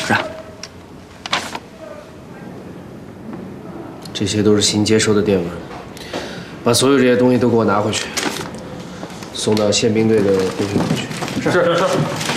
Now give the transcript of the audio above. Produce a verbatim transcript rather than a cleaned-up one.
是啊。 这些都是新接收的电文，把所有这些东西都给我拿回去，送到宪兵队的备训库去。 是是是。